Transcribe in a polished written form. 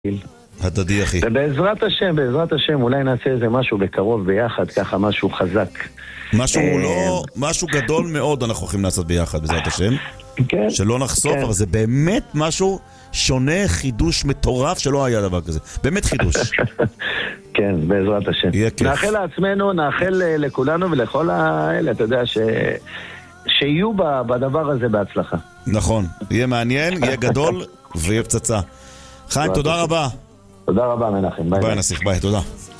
הדדי, אחי. ובעזרת השם, אולי נעשה איזה משהו בקרוב ביחד, ככה משהו חזק. משהו גדול מאוד אנחנו הולכים לעשות ביחד, בעזרת השם. כן. שלא נחשוף, אבל זה באמת משהו שונה, חידוש מטורף שלא היה דבר כזה. באמת חידוש. כן, בעזרת השם. יהיה כיף. נאחל לעצמנו, נאחל לכולנו ולכל האלה, אתה יודע, שיהיו בדבר הזה בהצלחה. נכון, יהיה מעניין, יהיה גדול ויהיה פצצה. חיים, תודה רבה. תודה רבה, מנחם. ביי נסיך, ביי, תודה.